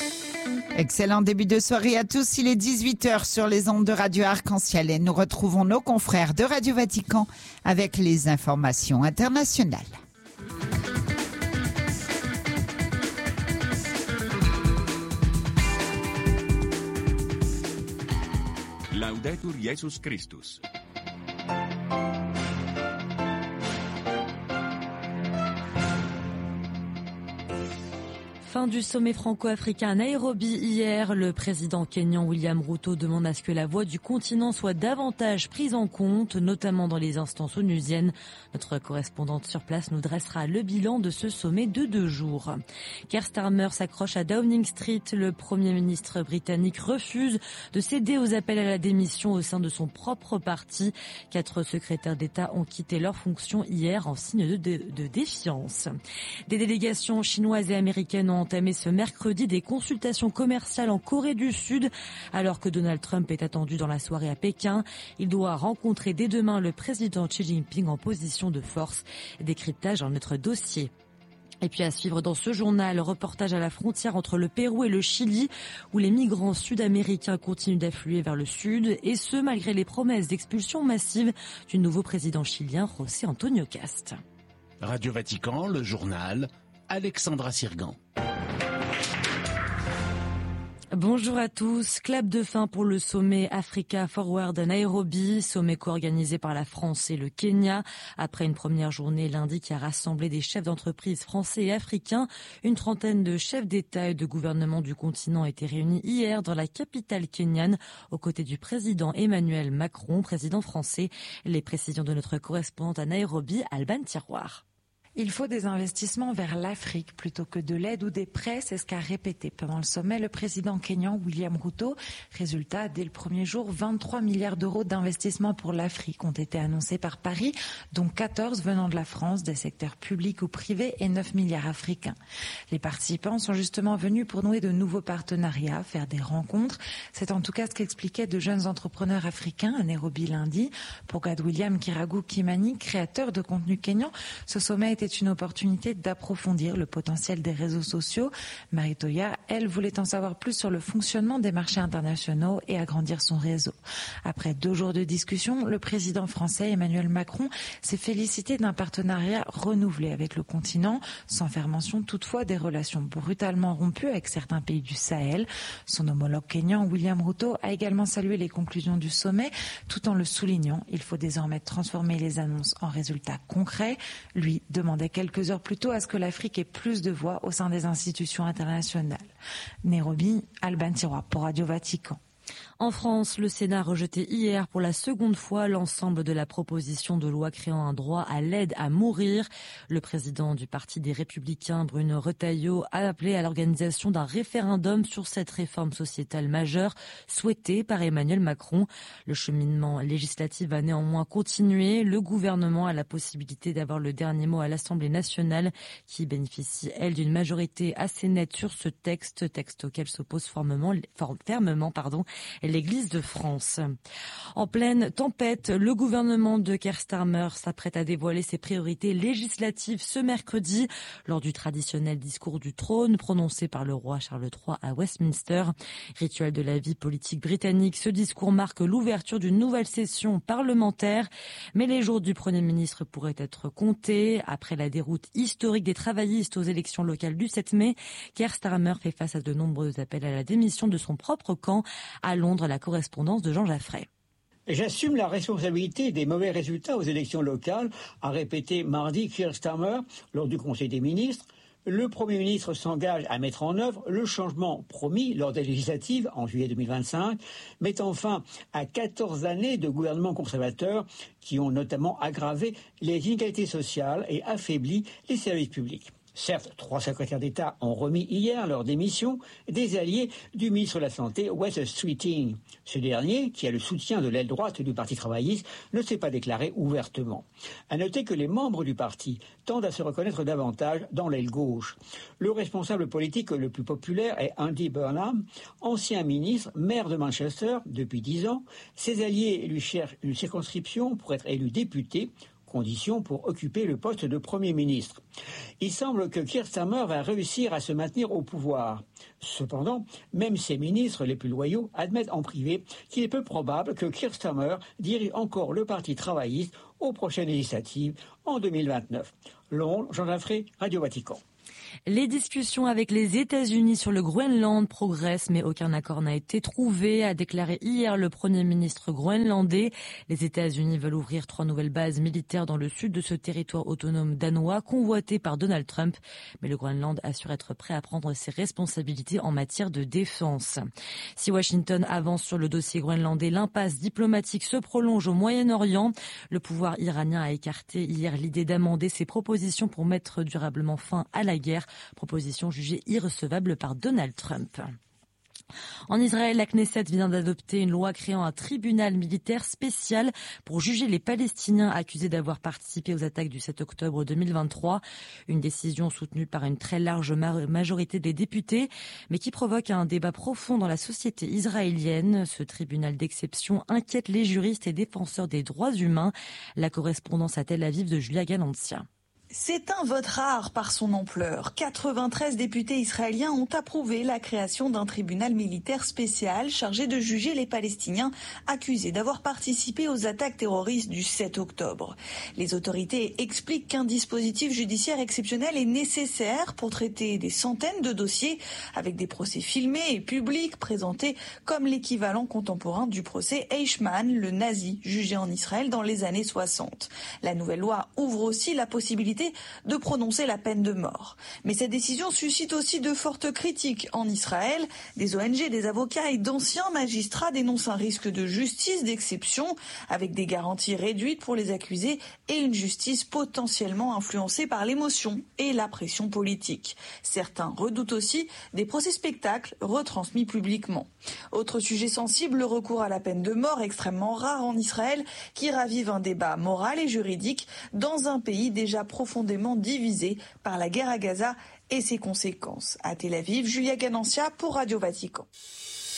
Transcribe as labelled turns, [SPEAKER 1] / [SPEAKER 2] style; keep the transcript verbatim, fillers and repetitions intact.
[SPEAKER 1] Excellent début de soirée à tous. Il est dix-huit heures sur les ondes de Radio Arc-en-Ciel et nous retrouvons nos confrères de Radio Vatican avec les informations internationales.
[SPEAKER 2] Laudetur Jesus Christus.
[SPEAKER 3] Fin du sommet franco-africain à Nairobi hier, le président kényan William Ruto demande à ce que la voix du continent soit davantage prise en compte, notamment dans les instances onusiennes. Notre correspondante sur place nous dressera le bilan de ce sommet de deux jours. Keir Starmer s'accroche à Downing Street. Le Premier ministre britannique refuse de céder aux appels à la démission au sein de son propre parti. Quatre secrétaires d'État ont quitté leurs fonctions hier en signe de, de, de défiance. Des délégations chinoises et américaines ont entamé ce mercredi des consultations commerciales en Corée du Sud. Alors que Donald Trump est attendu dans la soirée à Pékin, il doit rencontrer dès demain le président Xi Jinping en position de force. Décryptage dans notre dossier. Et puis à suivre dans ce journal, reportage à la frontière entre le Pérou et le Chili, où les migrants sud-américains continuent d'affluer vers le sud, et ce malgré les promesses d'expulsion massive du nouveau président chilien José Antonio Cast.
[SPEAKER 4] Radio Vatican, le journal, Alexandra Sirgan.
[SPEAKER 3] Bonjour à tous. Clap de fin pour le sommet Africa Forward à Nairobi, sommet co-organisé par la France et le Kenya. Après une première journée lundi qui a rassemblé des chefs d'entreprise français et africains, une trentaine de chefs d'État et de gouvernement du continent étaient réunis hier dans la capitale kenyane aux côtés du président Emmanuel Macron, président français. Les précisions de notre correspondante à Nairobi, Alban Tiroir.
[SPEAKER 5] Il faut des investissements vers l'Afrique plutôt que de l'aide ou des prêts, c'est ce qu'a répété pendant le sommet le président kényan William Ruto. Résultat, dès le premier jour, vingt-trois milliards d'euros d'investissements pour l'Afrique ont été annoncés par Paris, dont quatorze venant de la France, des secteurs publics ou privés et neuf milliards africains. Les participants sont justement venus pour nouer de nouveaux partenariats, faire des rencontres. C'est en tout cas ce qu'expliquaient de jeunes entrepreneurs africains à Nairobi lundi. Pour William Kiragu Kimani, créateur de contenu kényan, ce sommet était une opportunité d'approfondir le potentiel des réseaux sociaux. Marie Toya, elle, voulait en savoir plus sur le fonctionnement des marchés internationaux et agrandir son réseau. Après deux jours de discussion, le président français Emmanuel Macron s'est félicité d'un partenariat renouvelé avec le continent, sans faire mention toutefois des relations brutalement rompues avec certains pays du Sahel. Son homologue kényan William Ruto a également salué les conclusions du sommet, tout en le soulignant. Il faut désormais transformer les annonces en résultats concrets. Lui demande quelques heures plus tôt à ce que l'Afrique ait plus de voix au sein des institutions internationales. Nairobi, Alban Tiroir pour Radio Vatican.
[SPEAKER 3] En France, le Sénat a rejeté hier pour la seconde fois l'ensemble de la proposition de loi créant un droit à l'aide à mourir. Le président du Parti des Républicains, Bruno Retailleau, a appelé à l'organisation d'un référendum sur cette réforme sociétale majeure souhaitée par Emmanuel Macron. Le cheminement législatif va néanmoins continuer. Le gouvernement a la possibilité d'avoir le dernier mot à l'Assemblée nationale qui bénéficie, elle, d'une majorité assez nette sur ce texte, texte auquel s'oppose fermement, fermement pardon, l'Église de France. En pleine tempête, le gouvernement de Keir Starmer s'apprête à dévoiler ses priorités législatives ce mercredi lors du traditionnel discours du trône prononcé par le roi Charles trois à Westminster. Rituel de la vie politique britannique, ce discours marque l'ouverture d'une nouvelle session parlementaire. Mais les jours du Premier ministre pourraient être comptés. Après la déroute historique des travaillistes aux élections locales du sept mai, Keir Starmer fait face à de nombreux appels à la démission de son propre camp. À Londres, la correspondance de Jean Jaffray.
[SPEAKER 6] J'assume la responsabilité des mauvais résultats aux élections locales, a répété mardi Keir Starmer lors du Conseil des ministres. Le Premier ministre s'engage à mettre en œuvre le changement promis lors des législatives en juillet deux mille vingt-cinq, mettant fin à quatorze années de gouvernement conservateur qui ont notamment aggravé les inégalités sociales et affaibli les services publics. Certes, trois secrétaires d'État ont remis hier leur démission des alliés du ministre de la Santé, Wes Streeting. Ce dernier, qui a le soutien de l'aile droite du Parti travailliste, ne s'est pas déclaré ouvertement. À noter que les membres du parti tendent à se reconnaître davantage dans l'aile gauche. Le responsable politique le plus populaire est Andy Burnham, ancien ministre, maire de Manchester depuis dix ans. Ses alliés lui cherchent une circonscription pour être élu député, conditions pour occuper le poste de Premier ministre. Il semble que Keir Starmer va réussir à se maintenir au pouvoir. Cependant, même ses ministres les plus loyaux admettent en privé qu'il est peu probable que Keir Starmer dirige encore le Parti travailliste aux prochaines législatives en deux mille vingt-neuf. Londres, Jean Jaffré, Radio Vatican.
[SPEAKER 3] Les discussions avec les États-Unis sur le Groenland progressent, mais aucun accord n'a été trouvé, a déclaré hier le Premier ministre groenlandais. Les États-Unis veulent ouvrir trois nouvelles bases militaires dans le sud de ce territoire autonome danois, convoité par Donald Trump. Mais le Groenland assure être prêt à prendre ses responsabilités en matière de défense. Si Washington avance sur le dossier groenlandais, l'impasse diplomatique se prolonge au Moyen-Orient. Le pouvoir iranien a écarté hier l'idée d'amender ses propositions pour mettre durablement fin à la guerre. Proposition jugée irrecevable par Donald Trump. En Israël, la Knesset vient d'adopter une loi créant un tribunal militaire spécial pour juger les Palestiniens accusés d'avoir participé aux attaques du sept octobre deux mille vingt-trois. Une décision soutenue par une très large majorité des députés, mais qui provoque un débat profond dans la société israélienne. Ce tribunal d'exception inquiète les juristes et défenseurs des droits humains. La correspondance à Tel Aviv de Julia Ganancia.
[SPEAKER 7] C'est un vote rare par son ampleur. quatre-vingt-treize députés israéliens ont approuvé la création d'un tribunal militaire spécial chargé de juger les Palestiniens accusés d'avoir participé aux attaques terroristes du sept octobre. Les autorités expliquent qu'un dispositif judiciaire exceptionnel est nécessaire pour traiter des centaines de dossiers avec des procès filmés et publics présentés comme l'équivalent contemporain du procès Eichmann, le nazi jugé en Israël dans les années soixante. La nouvelle loi ouvre aussi la possibilité de prononcer la peine de mort. Mais cette décision suscite aussi de fortes critiques en Israël. Des O N G, des avocats et d'anciens magistrats dénoncent un risque de justice d'exception avec des garanties réduites pour les accusés et une justice potentiellement influencée par l'émotion et la pression politique. Certains redoutent aussi des procès spectacles retransmis publiquement. Autre sujet sensible, le recours à la peine de mort extrêmement rare en Israël qui ravive un débat moral et juridique dans un pays déjà profondément divisé par la guerre à Gaza et ses conséquences. À Tel Aviv, Julia Ganancia pour Radio Vatican.